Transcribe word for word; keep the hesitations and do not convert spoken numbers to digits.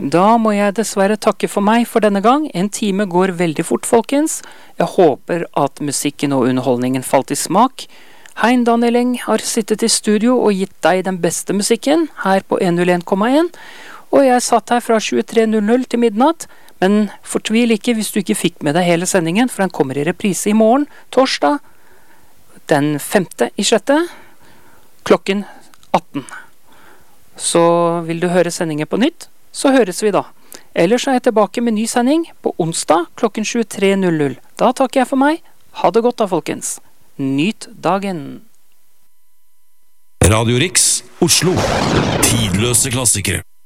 Da må jeg dessverre takke for meg for denne gang. En time går veldig fort, folkens. Jeg håper at musikken og underholdningen falt i smak. Hein Daniel Eng har sittet i studio og gitt deg den beste musikken her på one oh one komma one. Og jeg satt her fra tjuetre null null til midnatt. Men fortvil ikke hvis du ikke fikk med deg hele sendingen, for den kommer i reprise i morgen, torsdag, den femte i sjette, klokken atten. Så vil du høre sendingen på nytt, så høres vi da. Ellers er jeg tilbake med ny sending på onsdag klokken tjuetre null null. Da takker jeg for meg. Ha det godt da, folkens. Nyt dagen. Radio Rix, Oslo. Tidløse klassikere.